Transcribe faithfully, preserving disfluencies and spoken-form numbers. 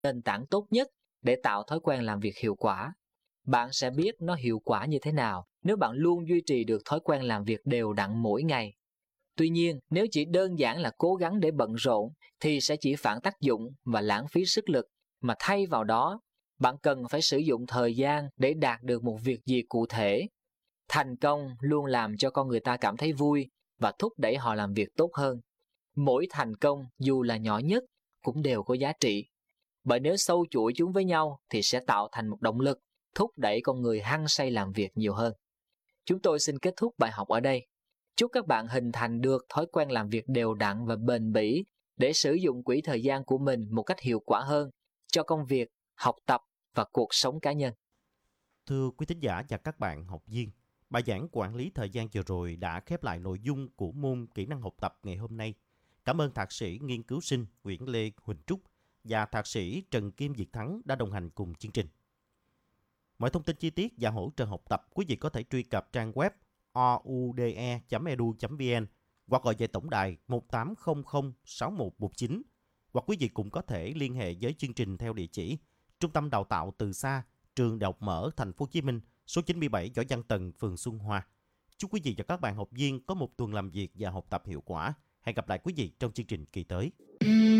nền tảng tốt nhất để tạo thói quen làm việc hiệu quả. Bạn sẽ biết nó hiệu quả như thế nào nếu bạn luôn duy trì được thói quen làm việc đều đặn mỗi ngày. Tuy nhiên, nếu chỉ đơn giản là cố gắng để bận rộn thì sẽ chỉ phản tác dụng và lãng phí sức lực, mà thay vào đó, bạn cần phải sử dụng thời gian để đạt được một việc gì cụ thể. Thành công luôn làm cho con người ta cảm thấy vui và thúc đẩy họ làm việc tốt hơn. Mỗi thành công, dù là nhỏ nhất, cũng đều có giá trị. Bởi nếu sâu chuỗi chúng với nhau thì sẽ tạo thành một động lực, thúc đẩy con người hăng say làm việc nhiều hơn. Chúng tôi xin kết thúc bài học ở đây. Chúc các bạn hình thành được thói quen làm việc đều đặn và bền bỉ để sử dụng quỹ thời gian của mình một cách hiệu quả hơn cho công việc, học tập và cuộc sống cá nhân. Thưa quý thính giả và các bạn học viên, bài giảng quản lý thời gian vừa rồi đã khép lại nội dung của môn kỹ năng học tập ngày hôm nay. Cảm ơn Thạc sĩ nghiên cứu sinh Nguyễn Lê Huỳnh Trúc và Thạc sĩ Trần Kim Việt Thắng đã đồng hành cùng chương trình. Mọi thông tin chi tiết và hỗ trợ học tập, quý vị có thể truy cập trang web o u d e chấm e d u chấm v n hoặc gọi về tổng đài một tám không không sáu một một chín, hoặc quý vị cũng có thể liên hệ với chương trình theo địa chỉ Trung tâm Đào tạo Từ Xa, Trường Đại học Mở Thành phố Hồ Chí Minh, số chín mươi bảy Võ Văn Tần, phường Xuân Hoa. Chúc quý vị và các bạn học viên có một tuần làm việc và học tập hiệu quả. Hẹn gặp lại quý vị trong chương trình kỳ tới.